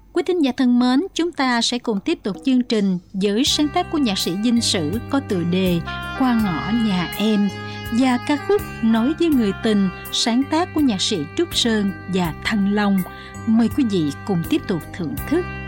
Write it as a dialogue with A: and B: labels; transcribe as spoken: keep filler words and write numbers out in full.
A: Quý thính giả thân mến, chúng ta sẽ cùng tiếp tục chương trình với sáng tác của nhạc sĩ Dinh Sử có tựa đề Qua ngõ nhà em và ca khúc Nói với người tình, sáng tác của nhạc sĩ Trúc Sơn và Thăng Long. Mời quý vị cùng tiếp tục thưởng thức.